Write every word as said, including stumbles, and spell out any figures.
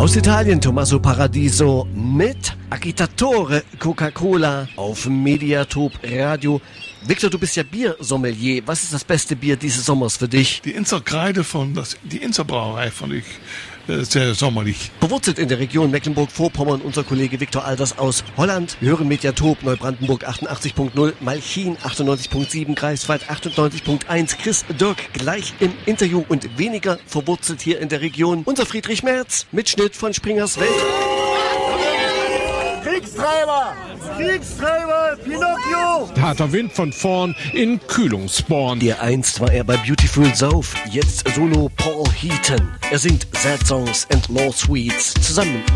Aus Italien Tommaso Paradiso mit Agitatore Coca-Cola auf Mediatop Radio. Victor, du bist ja Biersommelier. Was ist das beste Bier dieses Sommers für dich? Die Inzer Kreide von das, die Inzer Brauerei fand ich äh, sehr sommerlich. Verwurzelt in der Region Mecklenburg-Vorpommern unser Kollege Victor Alders aus Holland. Wir hören Mediatop Neubrandenburg achtundachtzig Punkt null, Malchin achtundneunzig Punkt sieben, Greifswald achtundneunzig Punkt eins. Chris Dirk gleich im Interview und weniger verwurzelt hier in der Region. Unser Friedrich Merz, Mitschnitt von Springers Welt. Kriegstreiber! Kriegstreiber! Pinocchio! Da hat der Wind von vorn in Kühlungsborn. Dereinst war er bei Beautiful South, jetzt solo Paul Heaton. Er singt Sad Songs and Law Suites zusammen